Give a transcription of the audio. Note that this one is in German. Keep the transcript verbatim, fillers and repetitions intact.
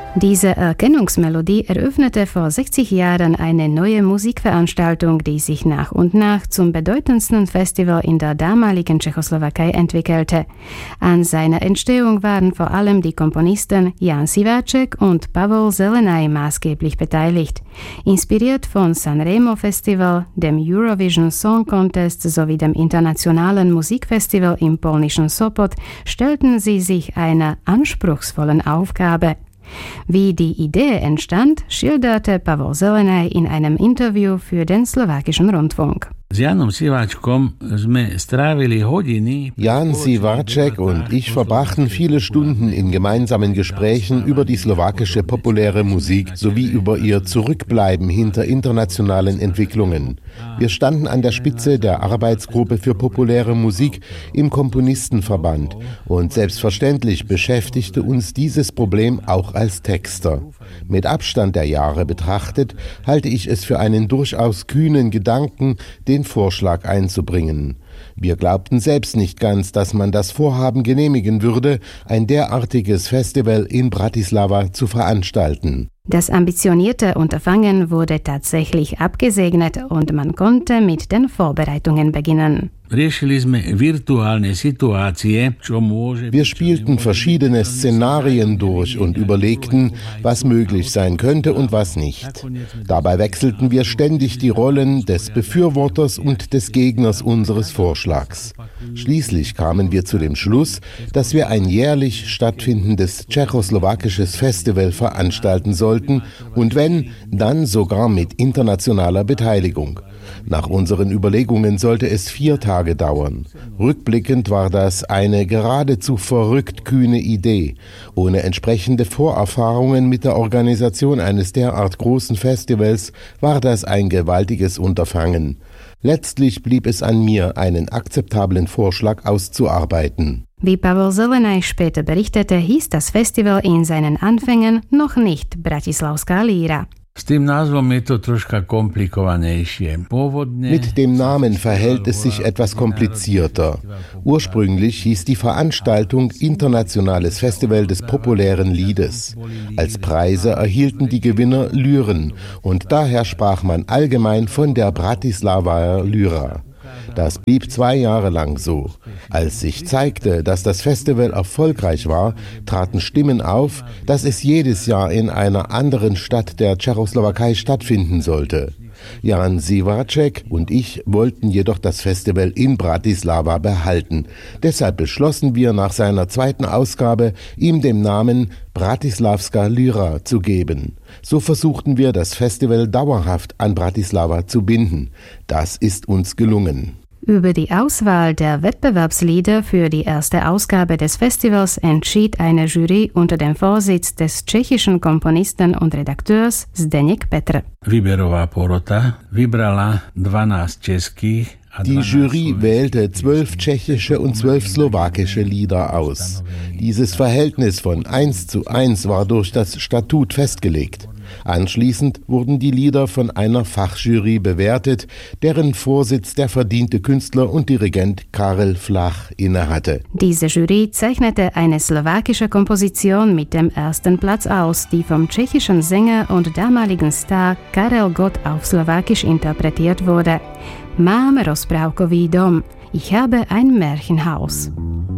Diese Erkennungsmelodie eröffnete vor sechzig Jahren eine neue Musikveranstaltung, die sich nach und nach zum bedeutendsten Festival in der damaligen Tschechoslowakei entwickelte. An seiner Entstehung waren vor allem die Komponisten Jan Siváček und Pavol Zelenaj maßgeblich beteiligt. Inspiriert von Sanremo Festival, dem Eurovision Song Contest sowie dem internationalen Musikfestival im polnischen Sopot stellten sie sich einer anspruchsvollen Aufgabe. Wie die Idee entstand, schilderte Pavol Zelenaj in einem Interview für den slowakischen Rundfunk. Jan Siváček und ich verbrachten viele Stunden in gemeinsamen Gesprächen über die slowakische populäre Musik sowie über ihr Zurückbleiben hinter internationalen Entwicklungen. Wir standen an der Spitze der Arbeitsgruppe für populäre Musik im Komponistenverband und selbstverständlich beschäftigte uns dieses Problem auch als Texter. Mit Abstand der Jahre betrachtet, halte ich es für einen durchaus kühnen Gedanken, den Vorschlag einzubringen. Wir glaubten selbst nicht ganz, dass man das Vorhaben genehmigen würde, ein derartiges Festival in Bratislava zu veranstalten. Das ambitionierte Unterfangen wurde tatsächlich abgesegnet und man konnte mit den Vorbereitungen beginnen. Wir spielten verschiedene Szenarien durch und überlegten, was möglich sein könnte und was nicht. Dabei wechselten wir ständig die Rollen des Befürworters und des Gegners unseres Vorschlags. Schließlich kamen wir zu dem Schluss, dass wir ein jährlich stattfindendes tschechoslowakisches Festival veranstalten sollten und wenn, dann sogar mit internationaler Beteiligung. Nach unseren Überlegungen sollte es vier Tage dauern. Rückblickend war das eine geradezu verrückt kühne Idee. Ohne entsprechende Vorerfahrungen mit der Organisation eines derart großen Festivals war das ein gewaltiges Unterfangen. Letztlich blieb es an mir, einen akzeptablen Vorschlag auszuarbeiten. Wie Pavol Zelenaj später berichtete, hieß das Festival in seinen Anfängen noch nicht Bratislavská líra. Mit dem Namen verhält es sich etwas komplizierter. Ursprünglich hieß die Veranstaltung Internationales Festival des populären Liedes. Als Preise erhielten die Gewinner Lyren und daher sprach man allgemein von der Bratislavaer Lyra. Das blieb zwei Jahre lang so. Als sich zeigte, dass das Festival erfolgreich war, traten Stimmen auf, dass es jedes Jahr in einer anderen Stadt der Tschechoslowakei stattfinden sollte. Jan Siváček und ich wollten jedoch das Festival in Bratislava behalten. Deshalb beschlossen wir nach seiner zweiten Ausgabe, ihm den Namen Bratislavská líra zu geben. So versuchten wir, das Festival dauerhaft an Bratislava zu binden. Das ist uns gelungen. Über die Auswahl der Wettbewerbslieder für die erste Ausgabe des Festivals entschied eine Jury unter dem Vorsitz des tschechischen Komponisten und Redakteurs Zdeněk Petr. Výberová porota vybrala dvanásť českých. Die Jury wählte zwölf tschechische und zwölf slowakische Lieder aus. Dieses Verhältnis von eins zu eins war durch das Statut festgelegt. Anschließend wurden die Lieder von einer Fachjury bewertet, deren Vorsitz der verdiente Künstler und Dirigent Karel Flach innehatte. Diese Jury zeichnete eine slowakische Komposition mit dem ersten Platz aus, die vom tschechischen Sänger und damaligen Star Karel Gott auf Slowakisch interpretiert wurde. Mám rozprávkový dom. Ich habe ein Märchenhaus.